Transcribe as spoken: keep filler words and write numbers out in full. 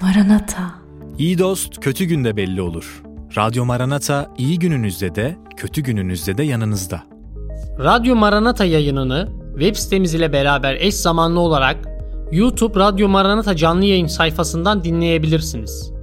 Maranata. İyi dost kötü günde belli olur. Radyo Maranata iyi gününüzde de kötü gününüzde de yanınızda. Radyo Maranata yayınını web sitemiz ile beraber eş zamanlı olarak YouTube Radyo Maranata canlı yayın sayfasından dinleyebilirsiniz.